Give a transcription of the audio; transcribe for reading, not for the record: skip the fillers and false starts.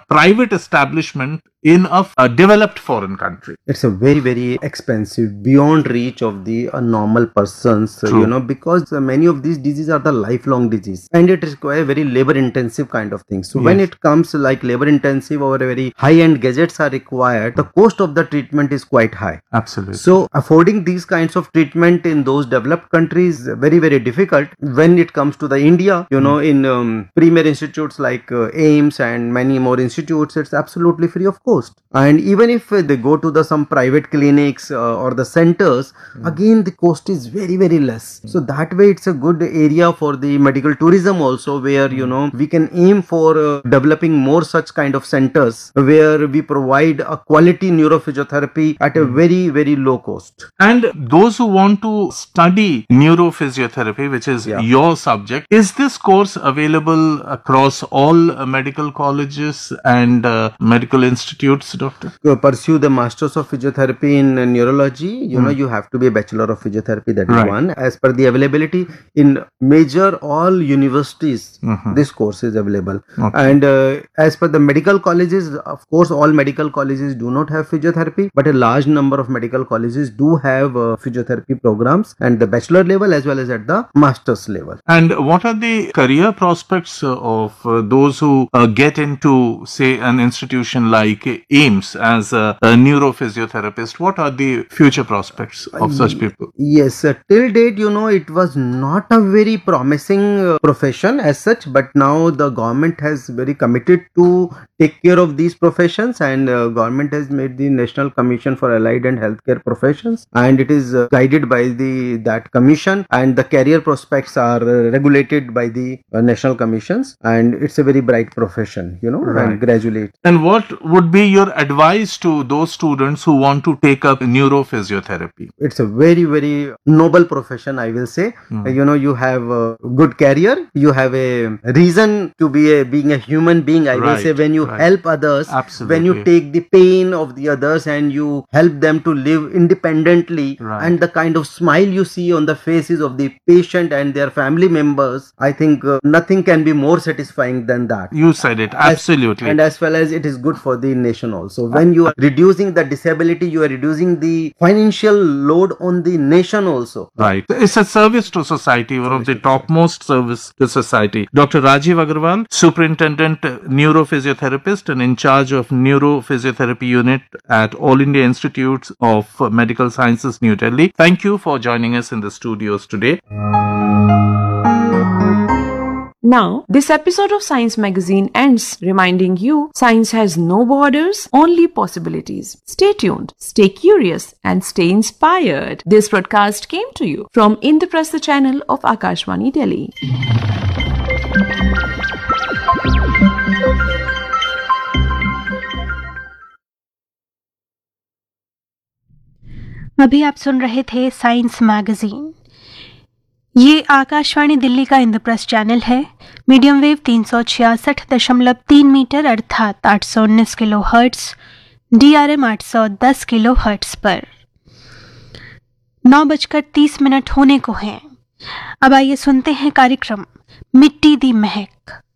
private establishment in a developed foreign country? It's a very, very expensive, beyond reach of the normal persons, True. because many of these diseases are the lifelong disease, and it requires very labor intensive kind of thing. So when Yes. it comes like labor intensive or very high end gadgets are required, the cost of the treatment is quite high. Absolutely. So affording these kinds of treatment in those developed countries very, very difficult. When it comes to the India, in premier institutes like AIIMS and many more institutes, it's absolutely free of cost. And even if they go to some private clinics or the centers, again the cost is very, very less. So that way it's a good area for the medical tourism also, where we can aim for developing more such kind of centers where we provide a quality neurophysiotherapy at a very, very low cost. And those who want to study neurophysiotherapy, which is your subject, is this course available across all medical colleges and medical institutes, doctor? To pursue the Masters of Physiotherapy in neurology, you have to be a Bachelor of Physiotherapy, that is one. As per the availability in major all universities, this course is available. And as per the medical colleges, of course, all medical colleges do not have physiotherapy, but a large number of medical colleges do have physiotherapy programs, and the bachelor level as well as at the master's level. And what are the career prospects of those who get into, say, an institution like AIIMS as a neurophysiotherapist? What are the future prospects of such people? Yes, till date, it was not a very promising profession as such, but now the government has very committed to take care of these professions, and government has made the National Commission for Allied and Healthcare Professions, and it is guided by that commission, and the career prospects are regulated by the national commissions, and it's a very bright profession, and graduate. And what would be your advice to those students who want to take up neurophysiotherapy? It's a very, very noble profession, I will say. You have a good career, you have a reason to being a human being, I will say, when you help others. Absolutely. When you take the pain of the others and you help them to live independently, and the kind of smile you see on the faces of the patient and their family members, I think nothing can be more satisfying than that. You said it, absolutely. And as well as it is good for the nation also. When you are reducing the disability, you are reducing the financial load on the nation also. Right. It's a service to society, one of the topmost service to society. Dr. Rajiv Agarwal, Superintendent Neurophysiotherapist and in charge of Neurophysiotherapy Unit at All India Institute of Medical Sciences, New Delhi. Thank you for joining us in the studios today. Now, this episode of Science Magazine ends, reminding you science has no borders, only possibilities. Stay tuned, stay curious, and stay inspired. This broadcast came to you from Indraprastha channel of Akashvani, Delhi. अभी आप सुन रहे थे science magazine. ये आकाशवाणी दिल्ली का Indraprastha channel है। Medium wave 366.3 metre अर्थात 819 kilo hertz, DRM 810 kilo hertz पर 9:30 होने को हैं। अब आइए सुनते हैं कार्यक्रम मिट्टी दी महक।